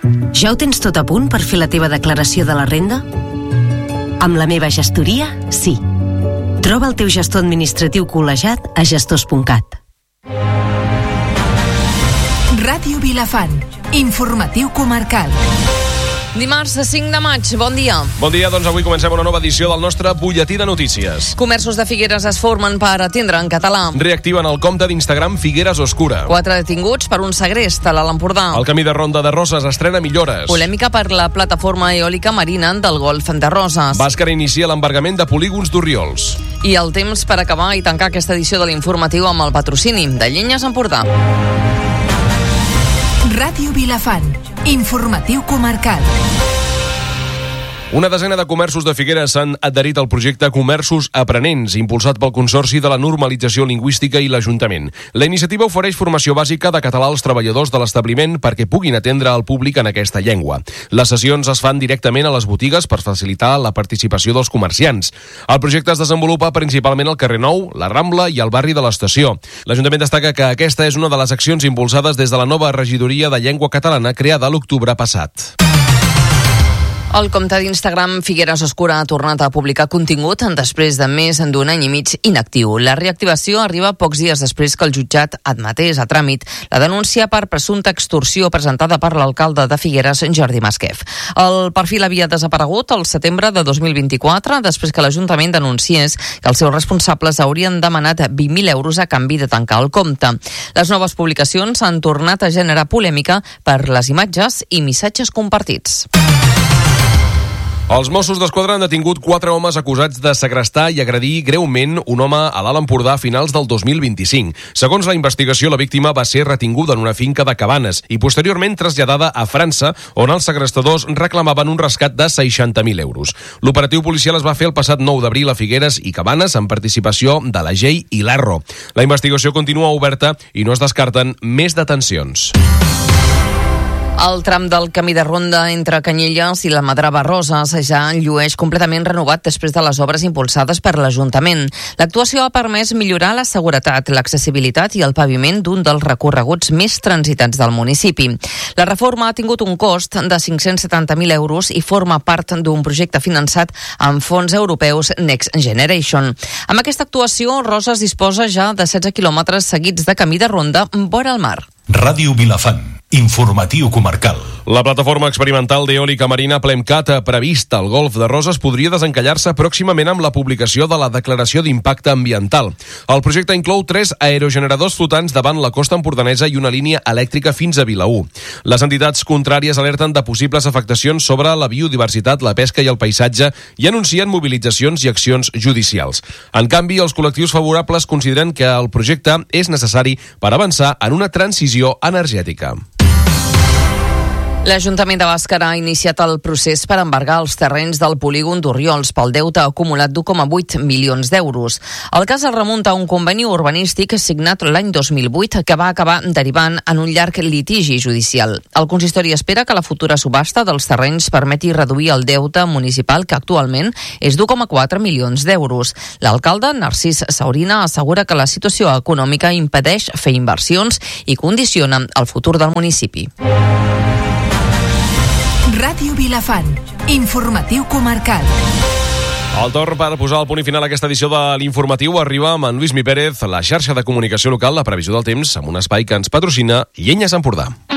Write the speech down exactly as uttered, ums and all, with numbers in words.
Ja ho tens tot a punt per fer la teva declaració de la renda? Amb la meva gestoria, sí. Troba el teu gestor administratiu col·legiat a gestors punt cat. Ràdio Vilafant, informatiu comarcal. Dimarts cinc de maig, bon dia. Bon dia, doncs avui comencem una nova edició del nostre butlletí de notícies. Comerços de Figueres es formen per atendre en català. Reactiven el compte d'Instagram Figueres Oscura. Quatre detinguts per un segrest a l'Alt Empordà. El camí de Ronda de Roses estrena millores. Polèmica per la plataforma eòlica marina del Golf de Roses. Bàscara inicia l'embargament de polígons d'Orriols. I el temps per acabar i tancar aquesta edició de l'informatiu amb el patrocini de Llenyes Empordà. Ràdio Vilafant, informatiu comarcal. Una desena de comerços de Figueres s'han adherit al projecte Comerços Aprenents, impulsat pel Consorci de la Normalització Lingüística i l'Ajuntament. La iniciativa ofereix formació bàsica de català als treballadors de l'establiment perquè puguin atendre al públic en aquesta llengua. Les sessions es fan directament a les botigues per facilitar la participació dels comerciants. El projecte es desenvolupa principalment al carrer Nou, la Rambla i al barri de l'Estació. L'Ajuntament destaca que aquesta és una de les accions impulsades des de la nova regidoria de llengua catalana creada l'octubre passat. El compte d'Instagram Figueres Oscura ha tornat a publicar contingut després de més d'un any i mig inactiu. La reactivació arriba pocs dies després que el jutjat admetés a tràmit la denúncia per presumpta extorsió presentada per l'alcalde de Figueres, Jordi Masquef. El perfil havia desaparegut el setembre de dos mil vint-i-quatre després que l'Ajuntament denunciés que els seus responsables haurien demanat vint mil euros a canvi de tancar el compte. Les noves publicacions han tornat a generar polèmica per les imatges i missatges compartits. Els Mossos d'Esquadra han detingut quatre homes acusats de segrestar i agredir greument un home a l'Alt Empordà a finals del dos mil vint-i-cinc. Segons la investigació, la víctima va ser retinguda en una finca de Cabanes i posteriorment traslladada a França, on els segrestadors reclamaven un rescat de seixanta mil euros. L'operatiu policial es va fer el passat nou d'abril a Figueres i Cabanes amb participació de la G E I i l'Arro. La investigació continua oberta i no es descarten més detencions. El tram del camí de ronda entre Canyelles i la Madrava Roses ja llueix completament renovat després de les obres impulsades per l'Ajuntament. L'actuació ha permès millorar la seguretat, l'accessibilitat i el paviment d'un dels recorreguts més transitats del municipi. La reforma ha tingut un cost de cinc-cents setanta mil euros i forma part d'un projecte finançat amb fons europeus Next Generation. Amb aquesta actuació, Roses disposa ja de setze quilòmetres seguits de camí de ronda vora el mar. Ràdio Vilafant, informatiu comarcal. La plataforma experimental d'eòlica marina Plemcat, prevista al Golf de Roses, podria desencallar-se pròximament amb la publicació de la declaració d'impacte ambiental. El projecte inclou tres aerogeneradors flotants davant la costa empordanesa i una línia elèctrica fins a Vilaür. Les entitats contràries alerten de possibles afectacions sobre la biodiversitat, la pesca i el paisatge i anuncien mobilitzacions i accions judicials. En canvi, els col·lectius favorables consideren que el projecte és necessari per avançar en una transició energètica. L'Ajuntament de Bàscara ha iniciat el procés per embargar els terrenys del polígon d'Orriols pel deute acumulat d'u coma vuit milions d'euros. El cas es remunta a un conveni urbanístic signat l'any dos mil vuit que va acabar derivant en un llarg litigi judicial. El consistori espera que la futura subhasta dels terrenys permeti reduir el deute municipal, que actualment és d'u coma quatre milions d'euros. L'alcalde, Narcís Saurina, assegura que la situació econòmica impedeix fer inversions i condiciona el futur del municipi. Ràdio Vilafant, informatiu comarcal. El torn per posar el punt i final a aquesta edició de l'Informatiu arriba amb en Lluís Mi Pérez, la xarxa de comunicació local, la previsió del temps, amb un espai que ens patrocina Llenyes Empordà.